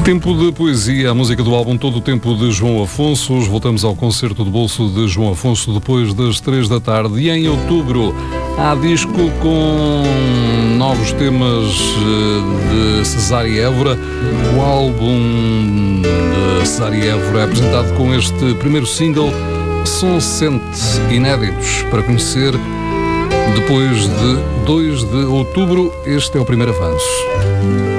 Tempo de poesia, a música do álbum Todo o Tempo de João Afonso. Hoje voltamos ao concerto de bolso de João Afonso depois das 3 da tarde. E em outubro há disco com novos temas de Cesária Évora. O álbum de Cesária Évora é apresentado com este primeiro single, Som Sente, inéditos para conhecer. Depois de 2 de outubro, este é o primeiro avanço.